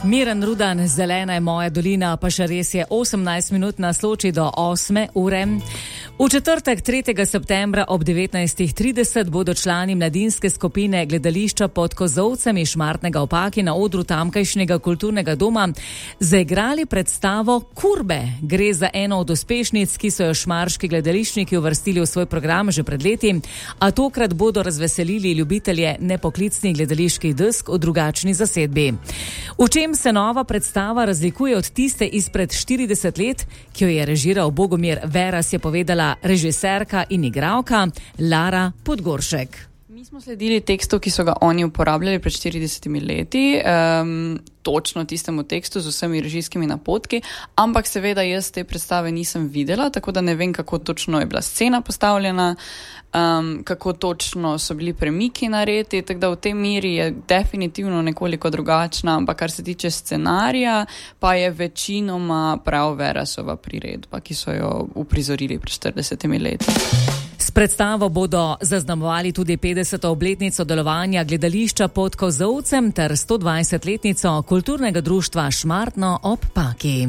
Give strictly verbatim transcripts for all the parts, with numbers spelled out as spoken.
Miran Rudan, Zelena je moja dolina, pa še res je osemnajst minut na Soči do osme ure. V četrtek, tretjega septembra ob devetnajstih trideset bodo člani mladinske skupine Gledališča pod Kozolcem iz Šmartnega ob Paki na odru tamkajšnjega kulturnega doma zaigrali predstavo Kurbe. Gre za eno od uspešnic, ki so jo šmarški gledališčniki uvrstili v svoj program že pred leti, a tokrat bodo razveselili ljubitelje nepoklicnih gledaliških desk v drugačni zasedbi. V čem se nova predstava razlikuje od tiste izpred štirideset let, ki jo je režiral Bogomir Veras, je povedala režiserka in igralka Lara Podgoršek. Mi smo sledili tekstu, ki so ga oni uporabljali pred štiridesetimi leti, um, točno tistemu tekstu z vsemi režijskimi napotki, ampak seveda jaz te predstave nisem videla, tako da ne vem, kako točno je bila scena postavljena, um, kako točno so bili premiki narejeni, tako da v tej meri je definitivno nekoliko drugačna, ampak kar se tiče scenarija, pa je večinoma prav Verasova priredba, ki so jo uprizorili pred štiridesetimi leti. S predstavo bodo zaznamovali tudi petdeseto obletnico delovanja Gledališča pod Kozolcem ter stodvajsetletnico kulturnega društva Šmartno ob Paki.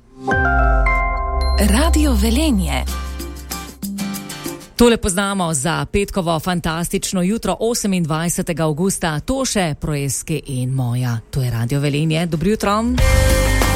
Radio Velenje. Tole poznamo za petkovo fantastično jutro osemindvajsetega avgusta. Toše, Proeski in moja. To je Radio Velenje. Dobro jutro.